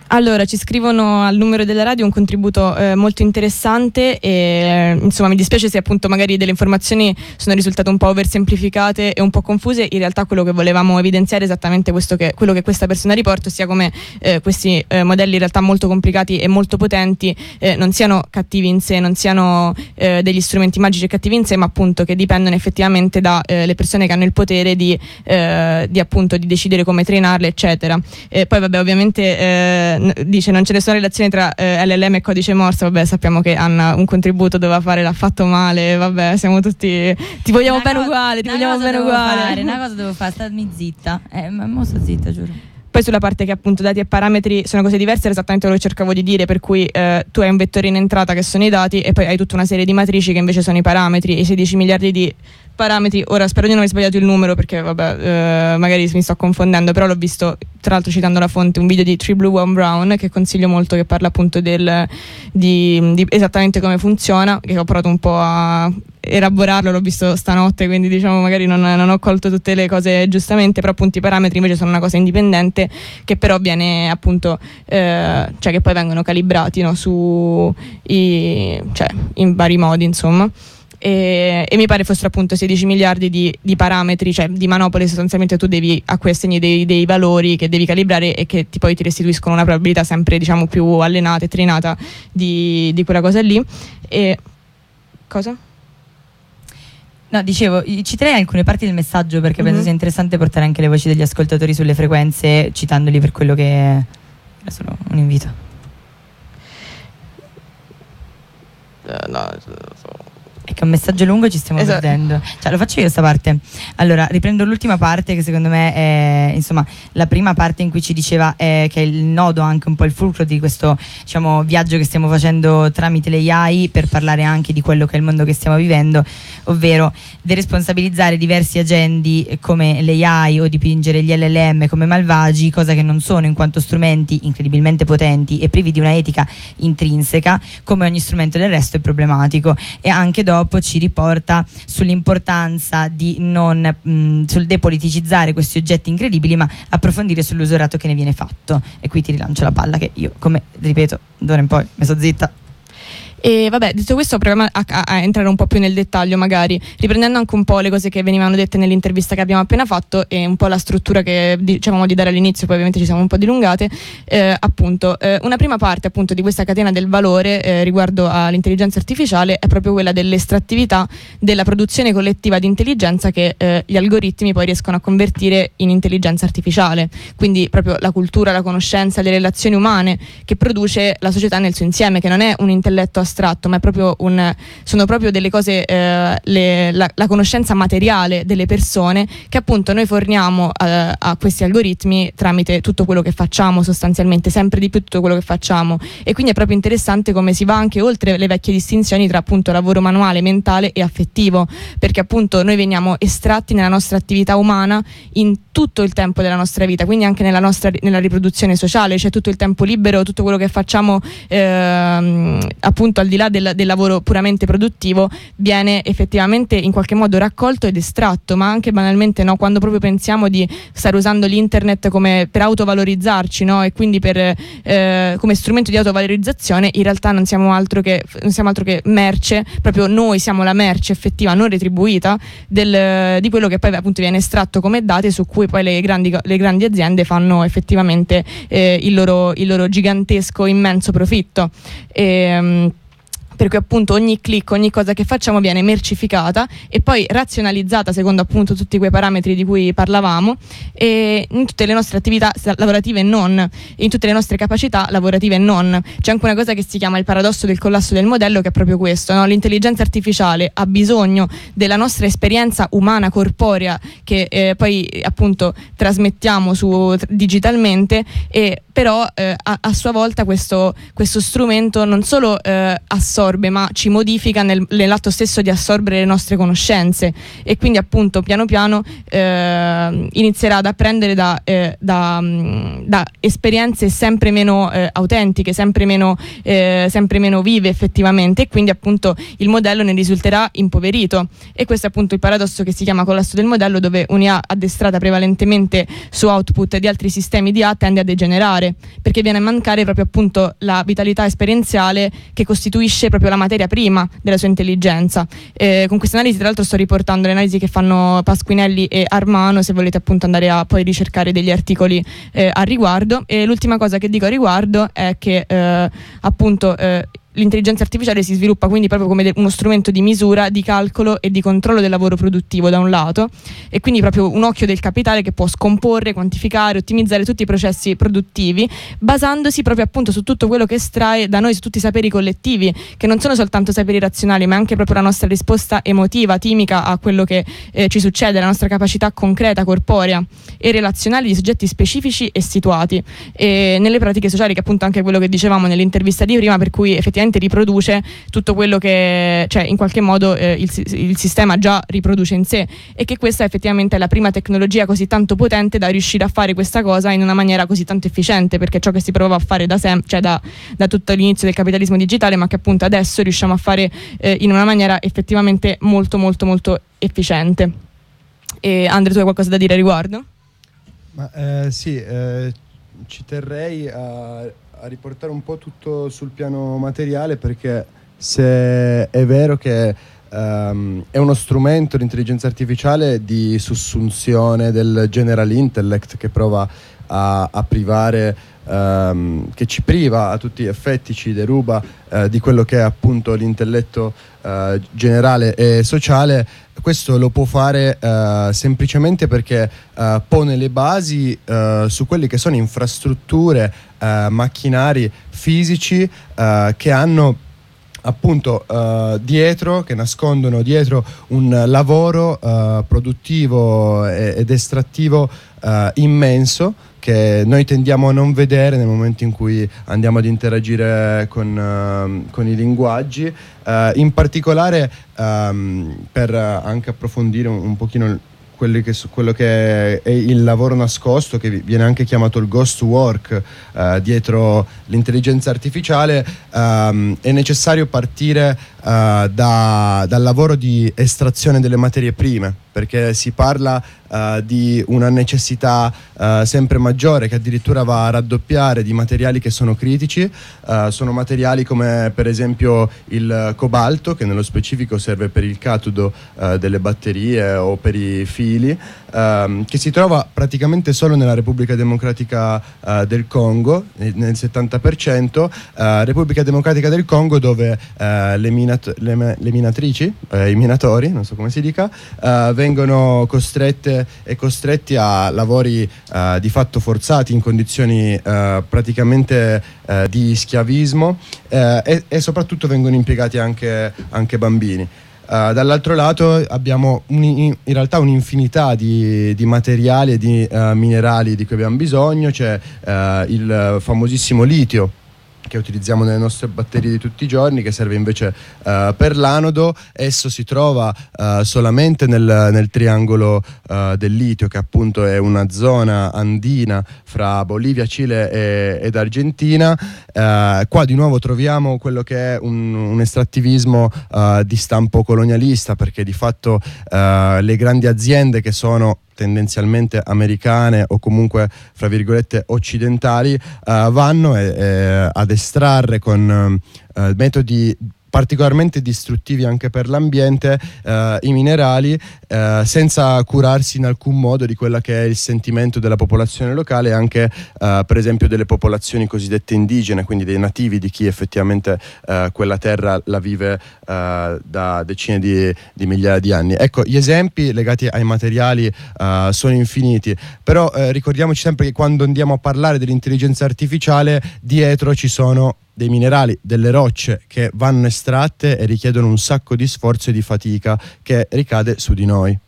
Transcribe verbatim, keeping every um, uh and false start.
Allora, ci scrivono al numero della radio un contributo eh, molto interessante e eh, insomma mi dispiace se appunto magari delle informazioni sono risultate un po' oversemplificate e un po' confuse. In realtà quello che volevamo evidenziare è esattamente questo che, quello che questa persona riporta, ossia come eh, questi eh, modelli in realtà molto complicati e molto potenti eh, non siano cattivi in sé, non siano eh, degli strumenti magici e cattivi in sé, ma appunto che dipendono effettivamente da eh, le persone che hanno il potere di, eh, di appunto di decidere come trainarle, eccetera. Eh, poi vabbè, ovviamente eh, dice non ce ne sono relazioni tra eh, L L M e codice Morse. Vabbè, sappiamo che Anna un contributo doveva fare, l'ha fatto male, vabbè, siamo tutti, ti vogliamo bene uguale, ti vogliamo bene uguale. Fare, una cosa devo fare, stammi zitta, eh, ma mo sto zitta, giuro. Poi sulla parte che appunto dati e parametri sono cose diverse, era esattamente quello che cercavo di dire, per cui eh, tu hai un vettore in entrata che sono i dati e poi hai tutta una serie di matrici che invece sono i parametri, e i sedici miliardi di parametri, ora spero di non aver sbagliato il numero perché vabbè eh, magari mi sto confondendo, però l'ho visto tra l'altro citando la fonte, un video di Three Blue One Brown che consiglio molto, che parla appunto del, di, di esattamente come funziona, che ho provato un po' a elaborarlo, l'ho visto stanotte, quindi diciamo magari non, non ho colto tutte le cose giustamente, però appunto i parametri invece sono una cosa indipendente che però viene appunto eh, cioè che poi vengono calibrati, no, su i, cioè in vari modi insomma. E, e mi pare fossero appunto sedici miliardi di, di parametri, cioè di manopole sostanzialmente tu devi a cui assegni dei, dei valori che devi calibrare e che ti, poi ti restituiscono una probabilità sempre diciamo più allenata e trainata di, di quella cosa lì. E cosa? No, dicevo, citerei alcune parti del messaggio perché mm-hmm. penso sia interessante portare anche le voci degli ascoltatori sulle frequenze, citandoli per quello che è solo un invito. Uh, no, so. È che un messaggio lungo ci stiamo esatto. perdendo. Cioè, lo faccio io sta parte. Allora, riprendo l'ultima parte che secondo me è, insomma, la prima parte in cui ci diceva eh, che è il nodo, anche un po' il fulcro di questo, diciamo, viaggio che stiamo facendo tramite le A I per parlare anche di quello che è il mondo che stiamo vivendo, ovvero deresponsabilizzare diversi agendi come le A I o dipingere gli L L M come malvagi, cosa che non sono in quanto strumenti incredibilmente potenti e privi di una etica intrinseca, come ogni strumento del resto è problematico. E anche dopo ci riporta sull'importanza di non mh, sul depoliticizzare questi oggetti incredibili, ma approfondire sull'uso che ne viene fatto. E qui ti rilancio la palla che io, come ripeto d'ora in poi mi sto zitta. E vabbè, detto questo proviamo a, a, a entrare un po' più nel dettaglio, magari riprendendo anche un po' le cose che venivano dette nell'intervista che abbiamo appena fatto e un po' la struttura che dicevamo di dare all'inizio, poi ovviamente ci siamo un po' dilungate. eh, appunto eh, una prima parte appunto di questa catena del valore eh, riguardo all'intelligenza artificiale è proprio quella dell'estrattività della produzione collettiva di intelligenza che eh, gli algoritmi poi riescono a convertire in intelligenza artificiale, quindi proprio la cultura, la conoscenza, le relazioni umane che produce la società nel suo insieme, che non è un intelletto astratto, ma è proprio un, sono proprio delle cose, eh, le, la, la conoscenza materiale delle persone che appunto noi forniamo a, a questi algoritmi tramite tutto quello che facciamo, sostanzialmente sempre di più tutto quello che facciamo. E quindi è proprio interessante come si va anche oltre le vecchie distinzioni tra appunto lavoro manuale, mentale e affettivo, perché appunto noi veniamo estratti nella nostra attività umana in tutto il tempo della nostra vita, quindi anche nella nostra nella riproduzione sociale, cioè tutto il tempo libero, tutto quello che facciamo ehm, appunto al di là del, del lavoro puramente produttivo viene effettivamente in qualche modo raccolto ed estratto, ma anche banalmente, no, quando proprio pensiamo di stare usando l'internet come per autovalorizzarci, no, e quindi per eh, come strumento di autovalorizzazione, in realtà non siamo altro che non siamo altro che merce, proprio noi siamo la merce effettiva non retribuita del, di quello che poi appunto viene estratto come dati su cui poi le grandi, le grandi aziende fanno effettivamente eh, il loro il loro gigantesco immenso profitto. E, per cui appunto ogni click, ogni cosa che facciamo viene mercificata e poi razionalizzata secondo appunto tutti quei parametri di cui parlavamo, e in tutte le nostre attività lavorative e non, in tutte le nostre capacità lavorative e non. C'è anche una cosa che si chiama il paradosso del collasso del modello, che è proprio questo, no? L'intelligenza artificiale ha bisogno della nostra esperienza umana corporea che eh, poi appunto trasmettiamo su digitalmente, e però eh, a, a sua volta questo, questo strumento non solo eh, assorbe assorbe, ma ci modifica nel, nell'atto stesso di assorbere le nostre conoscenze, e quindi appunto piano piano eh, inizierà ad apprendere da, eh, da, da esperienze sempre meno eh, autentiche, sempre meno, eh, sempre meno vive effettivamente, e quindi appunto il modello ne risulterà impoverito. E questo è appunto il paradosso che si chiama collasso del modello, dove un'I A addestrata prevalentemente su output di altri sistemi di I A tende a degenerare, perché viene a mancare proprio appunto la vitalità esperienziale che costituisce proprio la materia prima della sua intelligenza. Eh, con questa analisi, tra l'altro, sto riportando le analisi che fanno Pasquinelli e Armano, se volete appunto andare a poi ricercare degli articoli eh, a riguardo. E l'ultima cosa che dico a riguardo è che eh, appunto eh, l'intelligenza artificiale si sviluppa quindi proprio come de- uno strumento di misura, di calcolo e di controllo del lavoro produttivo da un lato, e quindi proprio un occhio del capitale che può scomporre, quantificare, ottimizzare tutti i processi produttivi, basandosi proprio appunto su tutto quello che estrae da noi, su tutti i saperi collettivi, che non sono soltanto saperi razionali, ma anche proprio la nostra risposta emotiva, timica a quello che eh, ci succede, la nostra capacità concreta, corporea e relazionale di soggetti specifici e situati, e nelle pratiche sociali, che appunto anche quello che dicevamo nell'intervista di prima, per cui effettivamente riproduce tutto quello che, cioè in qualche modo eh, il, il sistema già riproduce in sé, e che questa effettivamente è la prima tecnologia così tanto potente da riuscire a fare questa cosa in una maniera così tanto efficiente, perché ciò che si provava a fare da sempre, cioè da, da tutto l'inizio del capitalismo digitale, ma che appunto adesso riusciamo a fare eh, in una maniera effettivamente molto molto molto efficiente. E Andre, tu hai qualcosa da dire a riguardo? Ma eh, sì, eh, ci terrei a a riportare un po' tutto sul piano materiale, perché se è vero che um, è uno strumento, l'intelligenza artificiale, di sussunzione del general intellect, che prova a, a privare, um, che ci priva a tutti gli effetti, ci deruba uh, di quello che è appunto l'intelletto uh, generale e sociale. Questo lo può fare uh, semplicemente perché uh, pone le basi uh, su quelle che sono infrastrutture, uh, macchinari fisici uh, che hanno appunto uh, dietro, che nascondono dietro un lavoro uh, produttivo ed estrattivo uh, immenso, che noi tendiamo a non vedere nel momento in cui andiamo ad interagire con, uh, con i linguaggi, uh, in particolare um, per anche approfondire un, un pochino quelli che, quello che è il lavoro nascosto, che viene anche chiamato il ghost work, uh, dietro l'intelligenza artificiale. Um, è necessario partire uh, da, dal lavoro di estrazione delle materie prime, perché si parla uh, di una necessità uh, sempre maggiore, che addirittura va a raddoppiare, di materiali che sono critici. Uh, sono materiali come per esempio il cobalto, che nello specifico serve per il catodo uh, delle batterie o per i fili, uh, che si trova praticamente solo nella Repubblica Democratica uh, del Congo, nel settanta per cento. uh, Repubblica Democratica del Congo, dove uh, le, minat- le, le minatrici, uh, i minatori, non so come si dica, uh, vengono costrette e costretti a lavori uh, di fatto forzati, in condizioni uh, praticamente uh, di schiavismo, uh, e, e soprattutto vengono impiegati anche, anche bambini. Uh, dall'altro lato abbiamo un, in realtà un'infinità di, di materiali e di uh, minerali di cui abbiamo bisogno. C'è uh, il famosissimo litio, che utilizziamo nelle nostre batterie di tutti i giorni, che serve invece uh, per l'anodo. Esso si trova uh, solamente nel, nel triangolo uh, del litio, che appunto è una zona andina fra Bolivia, Cile e, ed Argentina. Uh, qua di nuovo troviamo quello che è un, un estrattivismo uh, di stampo colonialista, perché di fatto uh, le grandi aziende, che sono tendenzialmente americane o comunque fra virgolette occidentali, uh, vanno e, e ad estrarre con uh, metodi particolarmente distruttivi anche per l'ambiente uh, i minerali, uh, senza curarsi in alcun modo di quella che è il sentimento della popolazione locale, e anche uh, per esempio delle popolazioni cosiddette indigene, quindi dei nativi, di chi effettivamente uh, quella terra la vive uh, da decine di, di migliaia di anni. Ecco, gli esempi legati ai materiali uh, sono infiniti, però uh, ricordiamoci sempre che quando andiamo a parlare dell'intelligenza artificiale, dietro ci sono dei minerali, delle rocce che vanno estratte e richiedono un sacco di sforzo e di fatica che ricade su di noi.